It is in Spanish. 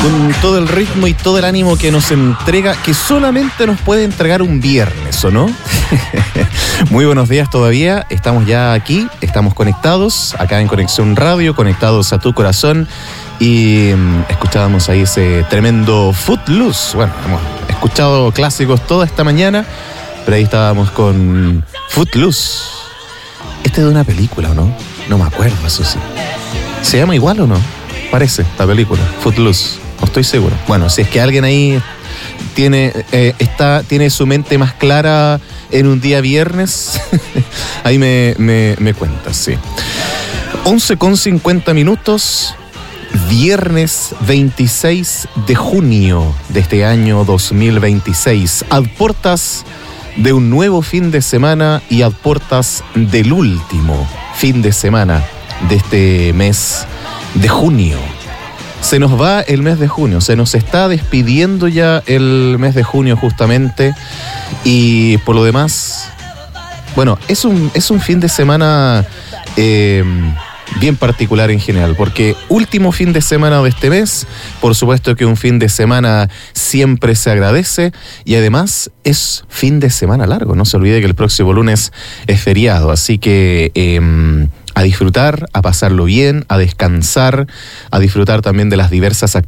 con todo el ritmo y todo el ánimo que nos entrega, que solamente nos puede entregar un viernes, ¿o no? Muy buenos días todavía, estamos ya aquí, estamos conectados, acá en Conexión Radio, conectados a tu corazón, y escuchábamos ahí ese tremendo Footloose. Bueno, hemos escuchado clásicos toda esta mañana, pero ahí estábamos con Footloose. Este es de una película, ¿o no? No me acuerdo, eso sí. ¿Se llama igual o no? Parece, la película, Footloose. No estoy seguro. Bueno, si es que alguien ahí tiene su mente más clara en un día viernes, ahí me cuentas, sí. 11:50, viernes 26 de junio de este año 2026. A puertas de un nuevo fin de semana y a puertas del último fin de semana de este mes de junio. Se nos va el mes de junio, se nos está despidiendo ya el mes de junio justamente, y por lo demás, bueno, es un fin de semana bien particular en general, porque último fin de semana de este mes, por supuesto que un fin de semana siempre se agradece, y además es fin de semana largo, no se olvide que el próximo lunes es feriado, así que a disfrutar, a pasarlo bien, a descansar, a disfrutar también de las diversas actividades